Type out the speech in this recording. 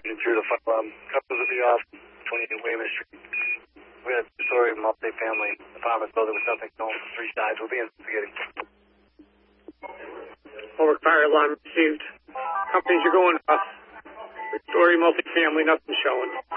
through the couples will be off 20 Weymouth Street. We had a two-story multi-family apartment building with nothing on three sides. We'll be investigating. Over fire alarm received. Companies are going off. Three-story multi-family, nothing showing.